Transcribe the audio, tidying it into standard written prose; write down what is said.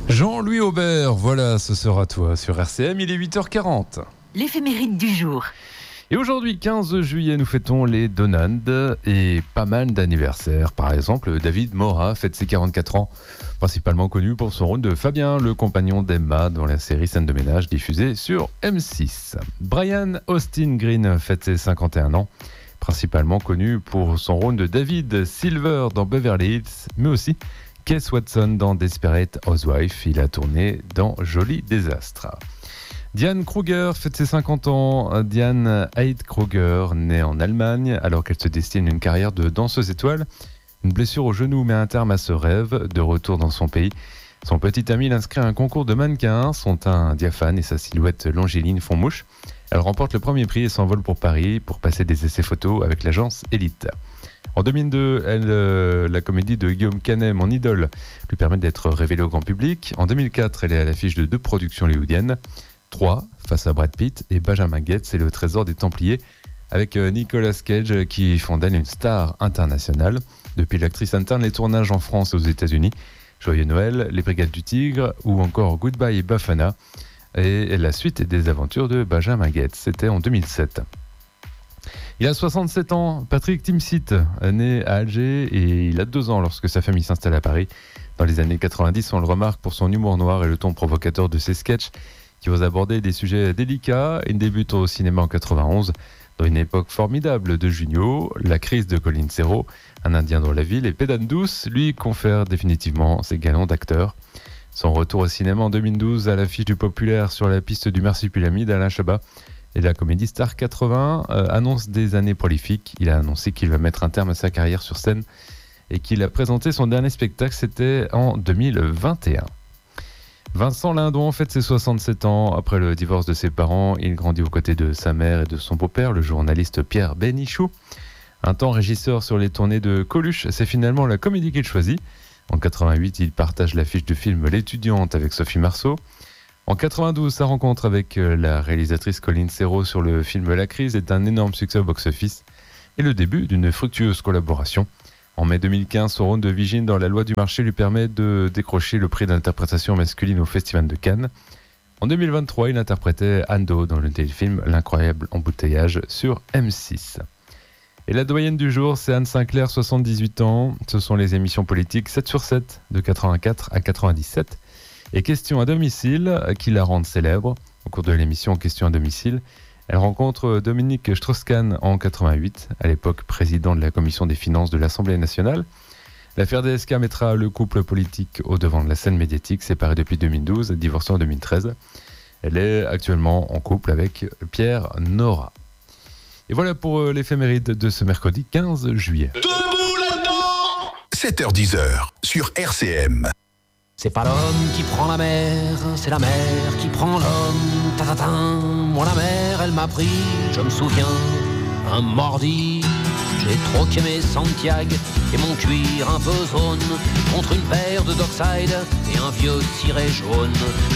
Jean-Louis Aubert, voilà, ce sera toi sur RCM, il est 8h40. L'éphéméride du jour. Et aujourd'hui, 15 juillet, nous fêtons les Donald et pas mal d'anniversaires. Par exemple, David Morat fête ses 44 ans, principalement connu pour son rôle de Fabien, le compagnon d'Emma dans la série Scène de ménage diffusée sur M6. Brian Austin Green fête ses 51 ans, principalement connu pour son rôle de David Silver dans Beverly Hills, mais aussi Keith Watson dans Desperate Housewives. Il a tourné dans Joli Désastre. Diane Kruger fête ses 50 ans. Diane Heid Kruger, née en Allemagne, alors qu'elle se destine une carrière de danseuse étoile. Une blessure au genou met un terme à ce rêve. De retour dans son pays, son petit ami l'inscrit à un concours de mannequins. Son teint diaphane et sa silhouette longiligne font mouche. Elle remporte le premier prix et s'envole pour Paris pour passer des essais photos avec l'agence Elite. En 2002, la comédie de Guillaume Canet, Mon idole, lui permet d'être révélée au grand public. En 2004, elle est à l'affiche de 2 productions hollywoodiennes. 3, face à Brad Pitt, et Benjamin Gates et le Trésor des Templiers, avec Nicolas Cage qui font d'elle une star internationale. Depuis, l'actrice interne les tournages en France et aux États-Unis, Joyeux Noël, Les Brigades du Tigre ou encore Goodbye Bafana, et la suite des aventures de Benjamin Gates. C'était en 2007. Il a 67 ans, Patrick Timsit, né à Alger, et il a 2 ans lorsque sa famille s'installe à Paris. Dans les années 90, on le remarque pour son humour noir et le ton provocateur de ses sketchs qui osent aborder des sujets délicats. Il débute au cinéma en 91, dans une époque formidable de Junio, la crise de Colin Serrault, Un Indien dans la ville, et Pédane Douce lui confère définitivement ses galons d'acteur. Son retour au cinéma en 2012 à l'affiche du populaire Sur la piste du marsupilami d'Alain Chabat et la comédie Star 80 annonce des années prolifiques. Il a annoncé qu'il va mettre un terme à sa carrière sur scène et qu'il a présenté son dernier spectacle, c'était en 2021. Vincent Lindon fête ses 67 ans. Après le divorce de ses parents, il grandit aux côtés de sa mère et de son beau-père, le journaliste Pierre Bénichou. Un temps régisseur sur les tournées de Coluche, c'est finalement la comédie qu'il choisit. En 88, il partage l'affiche du film L'étudiante avec Sophie Marceau. En 92, sa rencontre avec la réalisatrice Colin Serrault sur le film La crise est un énorme succès au box-office et le début d'une fructueuse collaboration. En mai 2015, son rôle de Vigine dans La loi du marché lui permet de décrocher le prix d'interprétation masculine au Festival de Cannes. En 2023, il interprétait Ando dans le téléfilm L'incroyable embouteillage sur M6. Et la doyenne du jour, c'est Anne Sinclair, 78 ans. Ce sont les émissions politiques 7 sur 7, de 84 à 97. Et Question à domicile, qui la rendent célèbre. Au cours de l'émission Question à domicile, elle rencontre Dominique Strauss-Kahn en 88, à l'époque président de la commission des finances de l'Assemblée nationale. L'affaire DSK mettra le couple politique au devant de la scène médiatique, séparé depuis 2012, divorcé en 2013. Elle est actuellement en couple avec Pierre Nora. Et voilà pour l'éphéméride de ce mercredi 15 juillet. Debout là-dedans 7h10 sur RCM. C'est pas l'homme qui prend la mer, c'est la mer qui prend l'homme. Tatatin, moi la mer, elle m'a pris, je me souviens, un mordi. J'ai troqué mes Santiago et mon cuir un peu zone contre une paire de Dockside et un vieux ciré jaune.